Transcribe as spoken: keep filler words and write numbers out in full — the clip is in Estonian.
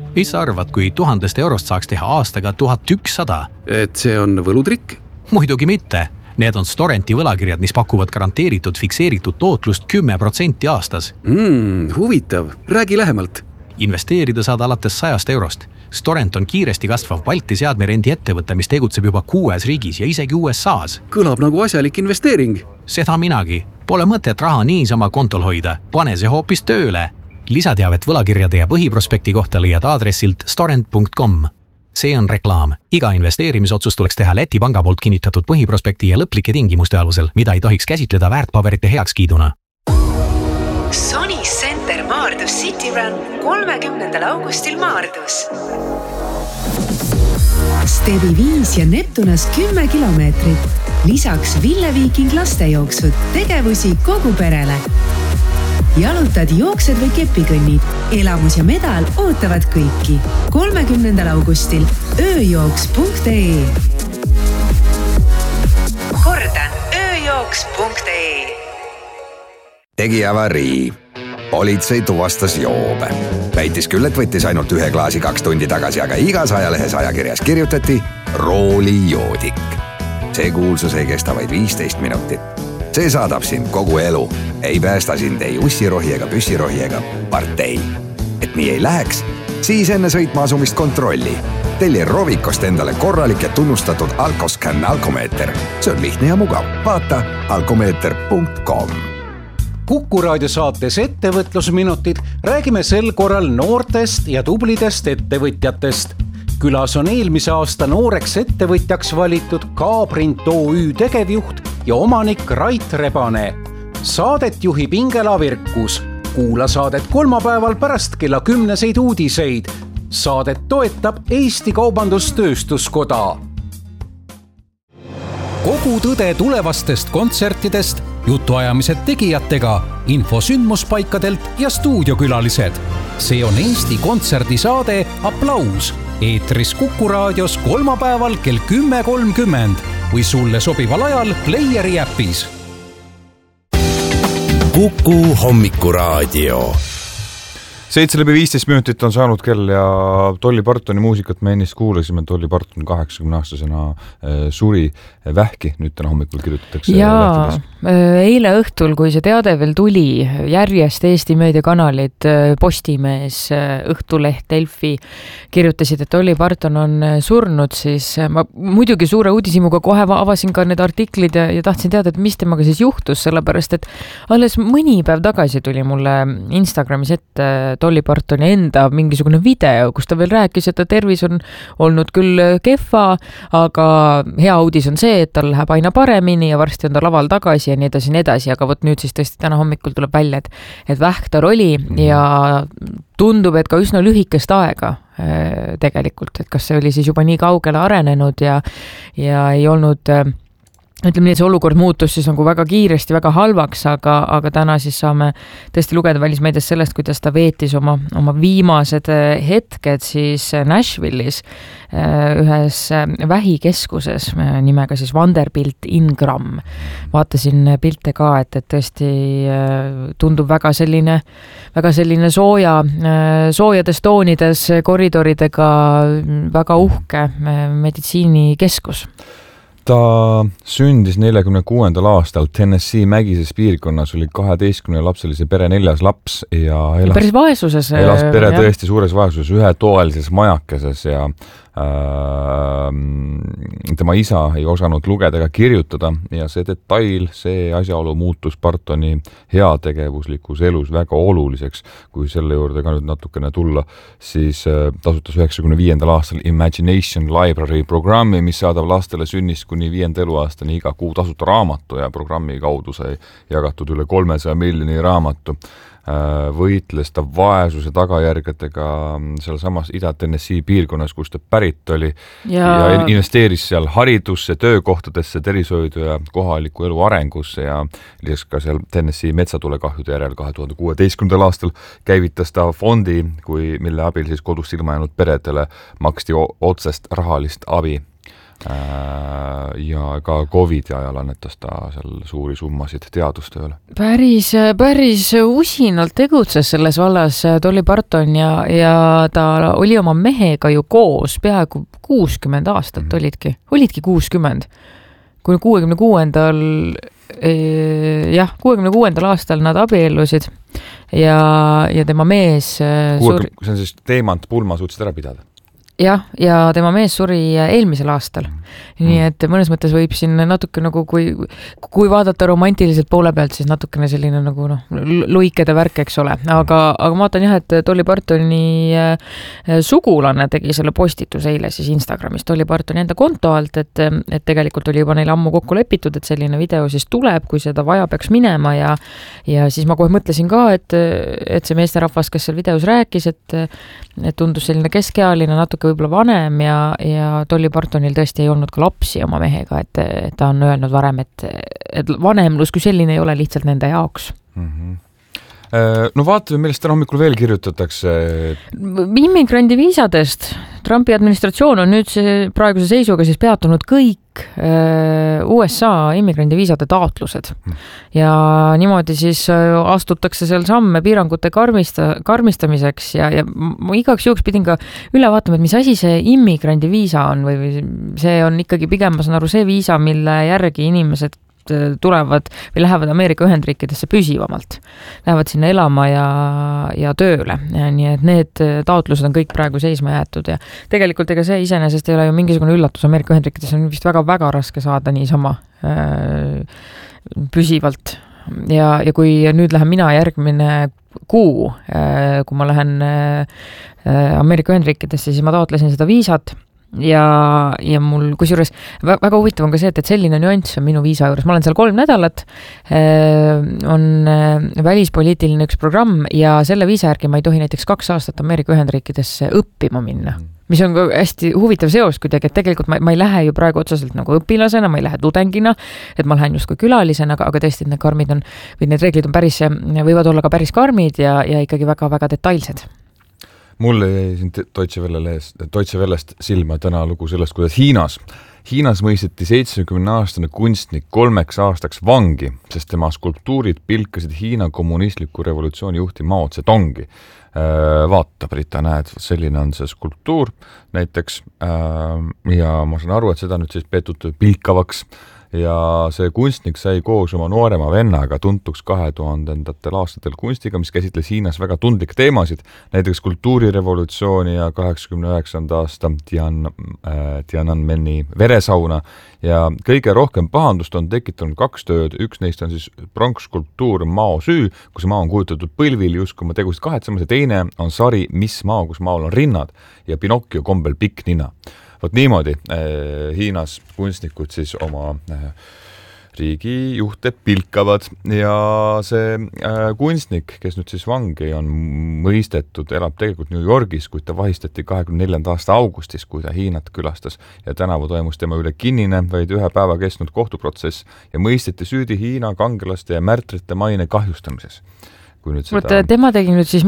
Mis sa arvad, kui tuhandest eurost saaks teha aastaga tuhat ükssada? Et see on võlutrikk? Muidugi mitte. Need on Storenti võlakirjad, mis pakuvad garanteeritud fikseeritud tootlust kümme protsenti aastas. Mm, huvitav. Räägi lähemalt. Investeerida saad alates sajast eurost. Storent on kiiresti kasvav Balti seadmerendi ettevõte, mis tegutseb juba kuues riigis ja isegi U S A's. Kõlab nagu asjalik investeering. Seda minagi. Pole mõtet raha niisama kontol hoida. Pane see hoopis tööle. Lisateavet võlakirjade ja põhiprospekti kohta leiad aadressilt storent punkt com. See on reklaam. Iga investeerimisotsust tuleks teha Läti panga poolt kinnitatud põhiprospekti ja lõplike tingimuste alusel, mida ei tohiks käsitleda väärtpaberite heakskiiduna. Sony Center Maardus City Run kolmekümnendal augustil Maardus. Stebi viis ja Neptunas kümme kilomeetrit. Lisaks Ville Viiking lastejooksud, tegevusi kogu perele. Jalutad, jooksed või kepikõnnid. Elamus ja medal ootavad kõiki. kolmekümnendal augustil ööjooks punkt ee. Kordan, ööjooks punkt ee. Tegi avarii. Politsei tuvastas joobe. Väitis küll, et võttis ainult ühe klaasi kaks tundi tagasi, aga igas ajalehes ajakirjas kirjutati roolijoodik. See kuulsus ei kesta vaid viisteist minutit. See saadab sind kogu elu. Ei päästa sind ei ussirohi ega püssirohi ega partei. Et nii ei läheks, siis enne sõitma asumist kontrolli. Telli Rovikost endale korralik ja tunnustatud Alkoscan alkomeeter. See on lihtne ja mugav. Vaata alkomeeter punkt com. Kuku raadio saates ettevõtlusminutid räägime sel korral noortest ja tublidest ettevõtjatest. Külas on eelmise aasta nooreks ettevõtjaks valitud K-Print O Ü tegevjuht ja omanik Rait Rebane. Saadet juhib Ingela Virkus. Kuula saadet kolmapäeval pärast kella kümneseid uudiseid. Saadet toetab Eesti Kaubandustööstuskoda. Kogu tõde tulevastest kontsertidest, jutuajamised tegijatega, info sündmuspaikadelt ja stuudiokülalised. See on Eesti kontserdisaade Aplaus. Eetris Kuku raadios kolmapäeval kell kümme kolmkümmend või sulle sobival ajal Playeri äpis. Kuku hommikuraadio. seitse läbi viisteist minutit on saanud kell ja Dolly Partoni muusikat me ennist kuulasime. Dolly Parton kaheksakümne aastasena suri vähki, nüüd täna hommikul kirjutatakse. Jaa, eile õhtul, kui see teade veel tuli, järjest Eesti meediakanalid, Postimees, Õhtuleht, Delfi kirjutasid, et Dolly Parton on surnud, siis ma muidugi suure uudishimuga kohe avasin ka need artiklid ja, ja tahtsin teada, et mis temaga siis juhtus, sellepärast et alles mõni päev tagasi tuli mulle Instagramis ette Dolly Partoni enda mingisugune video, kus ta veel rääkis, et ta tervis on olnud küll kehva, aga hea uudis on see, et tal läheb aina paremini ja varsti on ta laval tagasi ja nii edasi, nii edasi, aga võt nüüd siis tõesti täna hommikul tuleb välja, et, et vähk tal oli ja tundub, et ka üsna lühikest aega tegelikult, et kas see oli siis juba nii kaugele arenenud ja, ja ei olnud ütleme nii, et see olukord muutus siis nagu väga kiiresti, väga halvaks, aga, aga täna siis saame tõesti lugeda välismeedias sellest, kuidas ta veetis oma, oma viimased hetked siis Nashville'is ühes vähikeskuses nimega siis Vanderbilt Ingram. Vaatasin pilte ka, et, et tõesti tundub väga selline, väga selline sooja, soojades toonides koridoridega väga uhke meditsiinikeskus. Ta sündis neljakümne kuuendal aastal Tennessee mägises piirkonnas, oli kaheteistkümne lapselise pere neljas laps ja elas, päris vaesuses, elas pere jah. Tõesti suures vaesuses, ühe toalises majakeses ja äh, tema isa ei osanud lugeda ega kirjutada ja see detail, see asjaolu muutus Partoni heategevuslikus elus väga oluliseks. Kui selle juurde ka nüüd natukene tulla, siis äh, tasutas üheksakümne viiendal aastal Imagination Library programmi, mis saadab lastele sünnist kuni viienda eluaastani iga kuu tasuta raamatu ja programmi kaudu sai jagatud üle kolmesaja miljoni raamatu. Võitles ta vaesuse tagajärgedega seal samas Ida-Tennessee piirkonnas, kus ta pärit oli ja, ja investeeris seal haridusse, töökohtadesse, tervishoidu ja kohaliku elu arengusse ja lisaks ka seal Tennessee metsatulekahjude järel kahe tuhande kuueteistkümnendal aastal käivitas ta fondi, kui, mille abil siis kodust ilma jäänud peredele maksti otsest rahalist abi. ja ka Covidi ajal annetas ta seal suuri summasid teadustööle. Päris, päris usinalt tegutses selles vallas Dolly Parton ja, ja ta oli oma mehega ju koos peaaegu kuuskümmend aastat mm. olidki, olidki kuuskümmend. Kui kuuekümne kuuendal jah, kuuekümne kuuendal aastal nad abiellusid ja, ja tema mees kuuekümne, suri... see on siis Teemant Pulma suutsid ära pidada. Jah, ja tema mees suri eelmisel aastal. Nii et mõnes mõttes võib siin natuke nagu, kui, kui vaadata romantiliselt poole pealt, siis natukene selline nagu noh, luikede värk, eks ole. Aga, aga ma vaatan jah, et Dolly Partoni sugulane tegi selle postitus eile siis Instagramis Dolly Partoni enda konto alt, et, et tegelikult oli juba neil ammu kokku lepitud, et selline video siis tuleb, kui seda vaja peaks minema ja, ja siis ma kohe mõtlesin ka, et, et see meesterahvas, kes seal videos rääkis, et, et tundus selline keskealine, natuke võib-olla vanem ja, ja Dolly Partonil tõesti ei olnud ka lapsi oma mehega, et, et ta on öelnud varem, et, et vanemlus kui selline ei ole lihtsalt nende jaoks. Mm-hmm. No vaatame, millest täna hommikul veel kirjutatakse. Immigrandi viisadest. Trumpi administratsioon on nüüd see, praeguse seisuga siis peatunud kõik U S A immigrandi viisade taotlused. Ja niimoodi siis astutakse seal samme piirangute karmista, karmistamiseks ja, ja ma igaks juhuks pidin ka üle vaatama, et mis asi see immigrandi viisa on või see on ikkagi pigem, ma saan aru, see viisa, mille järgi inimesed tulevad või lähevad Ameerika Ühendriikidesse püsivamalt. Lähevad sinna elama ja, ja tööle. Ja nii et need taotlused on kõik praegu seisma jäetud ja tegelikult ega see iseenesest ei ole ju mingisugune üllatus. Ameerika Ühendriikidesse on vist väga-väga raske saada niisama äh, püsivalt. Ja, ja kui nüüd lähen mina järgmine kuu, äh, kui ma lähen äh, Ameerika Ühendriikidesse, siis ma taotlesin seda viisat. Ja, ja mul kusjuures väga huvitav on ka see, et, et selline nüanss on minu viisa juures. Ma olen seal kolm nädalat, on välispoliitiline üks programm ja selle viisa järgi ma ei tohi näiteks kaks aastat Ameerika Ühendriikidesse õppima minna. Mis on ka hästi huvitav seos kuidagi, et tegelikult ma, ma ei lähe ju praegu otseselt nagu õpilasena, ma ei lähe tudengina, et ma lähen just kui külalisena, aga, aga tõesti need karmid on, või need reeglid on päris, võivad olla ka päris karmid ja, ja ikkagi väga-väga detailsed. Mulle jäi siin Deutsche Wellest, Deutsche Wellest silma täna lugu sellest, kuidas Hiinas. Hiinas mõisteti seitsmekümne aastane kunstnik kolmeks aastaks vangi, sest tema skulptuurid pilkasid Hiina kommunistliku revolutsiooni juhti Mao Zedongi. Vaata, Brita, näed, selline on see skulptuur näiteks ja ma saan aru, et seda nüüd siis peetud pilkavaks ja see kunstnik sai koos oma noorema vennaga tuntuks kahe tuhandendatel aastatel kunstiga, mis käsitles Hiinas väga tundlikke teemasid, näiteks kultuurirevolutsiooni ja kaheksakümne üheksanda aasta Tian, äh, Tiananmeni veresauna ja kõige rohkem pahandust on tekitanud kaks tööd, üks neist on siis pronkskulptuur Mao süü, kus Mao on kujutatud põlvil just kui ma tegusid kahetsemas ja teine on sari Mis Mao, kus Maol on rinnad ja Pinocchio kombel pikk nina. Vot niimoodi eh, Hiinas kunstnikud siis oma eh, riigi juhte pilkavad ja see eh, kunstnik, kes nüüd siis vangi on mõistetud, elab tegelikult New Yorgis, kuid ta vahistati kahekümne neljanda aasta augustis, kui ta Hiinat külastas ja tänavu toimus tema üle kinnine, vaid ühe päeva kestnud kohtuprotsess ja mõisteti süüdi Hiina kangelaste ja märtrite maine kahjustamises. Kui nüüd seda... Võt, tema tegi nüüd siis